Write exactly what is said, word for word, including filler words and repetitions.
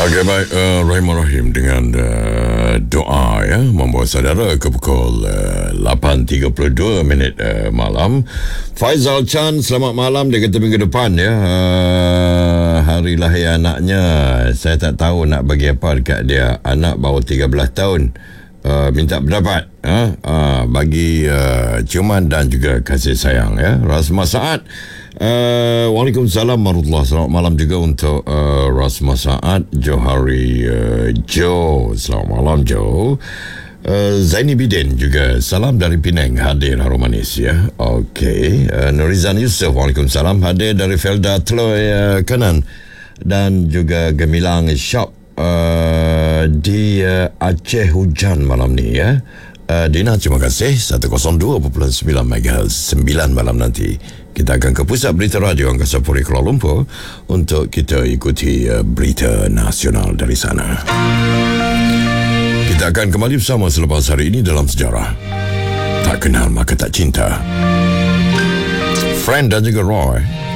Okey, baik. Uh, Rahim dengan uh, doa ya membawa saudara ke pukul uh, lapan tiga puluh dua minit uh, malam. Faizal Chan, selamat malam. Dia kata minggu depan ya, uh, hari lahir anaknya. Saya tak tahu nak bagi apa dekat dia. Anak baru tiga belas tahun. Uh, minta pendapat uh, uh, bagi uh, ciuman dan juga kasih sayang ya. Rasma Saad. Uh, Waalaikumsalam warahmatullahi. Selamat malam juga untuk uh, Rasma Saad, Johari uh, Joe. Selamat malam Joe. uh, Zaini Bidin juga salam dari Penang, hadir harum manis ya. Okey, uh, Nurizan Yusof, Waalaikumsalam, hadir dari Felda Teloi uh, Kanan, dan juga Gemilang Shop uh, di uh, Aceh hujan malam ni ya. Uh, Dina, terima kasih. seratus dua perpuluhan sembilan megahertz, sembilan malam nanti kita akan ke Pusat Berita Radio Angkasa Puri Kuala Lumpur untuk kita ikuti uh, berita nasional dari sana. Kita akan kembali bersama selepas hari ini dalam sejarah. Tak kenal maka tak cinta. Friend dan juga Roy.